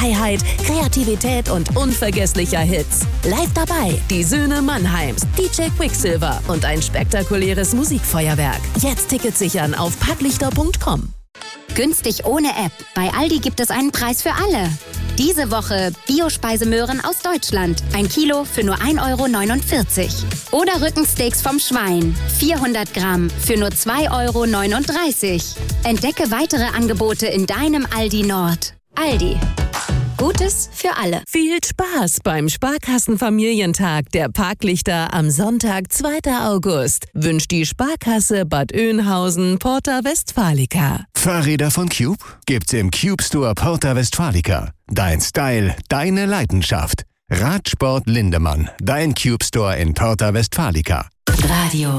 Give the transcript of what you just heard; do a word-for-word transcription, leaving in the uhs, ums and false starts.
Freiheit, Kreativität und unvergesslicher Hits. Live dabei die Söhne Mannheims, D J Quicksilver und ein spektakuläres Musikfeuerwerk. Jetzt Tickets sichern auf parklichter punkt com. Günstig ohne App. Bei Aldi gibt es einen Preis für alle. Diese Woche Biospeisemöhren aus Deutschland. Ein Kilo für nur ein Euro neunundvierzig. Oder Rückensteaks vom Schwein. vierhundert Gramm für nur zwei Euro neununddreißig. Entdecke weitere Angebote in deinem Aldi Nord. Aldi. Gutes für alle. Viel Spaß beim Sparkassenfamilientag der Parklichter am Sonntag, zweiten August. Wünscht die Sparkasse Bad Oeynhausen Porta Westfalica. Fahrräder von Cube gibt's im Cube Store Porta Westfalica. Dein Style, deine Leidenschaft. Radsport Lindemann, dein Cube Store in Porta Westfalica. Radio